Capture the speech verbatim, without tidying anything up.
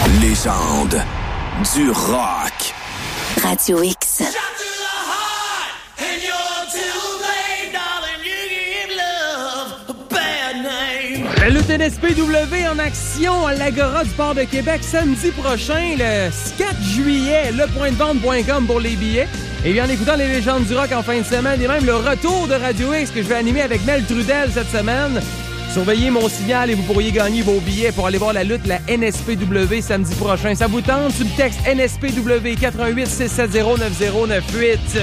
Légende du rock. Radio X. Le T N S P W en action à l'Agora du Port de Québec samedi prochain, le quatre juillet, le point de vente point com pour les billets. Et bien en écoutant les légendes du rock en fin de semaine et même le retour de Radio X que je vais animer avec Mel Trudel cette semaine. Surveillez mon signal et vous pourriez gagner vos billets pour aller voir la lutte, la N S P W samedi prochain. Ça vous tente? Subtexte N S P W quatre un huit six sept zéro neuf zéro neuf huit.